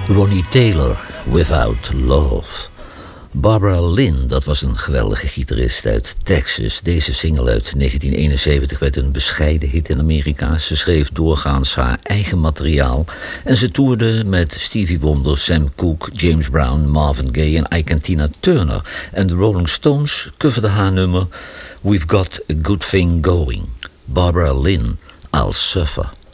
Ronnie Taylor, Without Love. Barbara Lynn, dat was een geweldige gitarist uit Texas. Deze single uit 1971 werd een bescheiden hit in Amerika. Ze schreef doorgaans haar eigen materiaal. En ze toerde met Stevie Wonder, Sam Cooke, James Brown, Marvin Gaye en Ike en Tina Turner. En de Rolling Stones coverden haar nummer We've Got a Good Thing Going. Barbara Lynn, I'll Suffer.